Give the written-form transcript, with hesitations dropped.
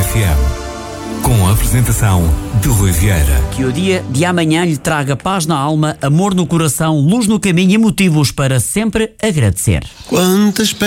RFM, com a apresentação de Rui Vieira. Que o dia de amanhã lhe traga paz na alma, amor no coração, luz no caminho e motivos para sempre agradecer. Quantas